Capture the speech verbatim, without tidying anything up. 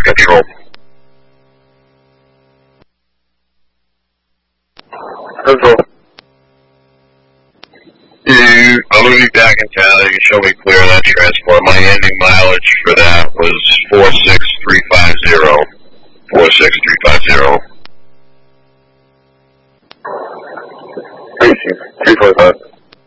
Central. Central. You, I'm going to be back in town. You can show me clear on that transport. My ending mileage for that was four six three five zero. four six three five zero. three forty-five.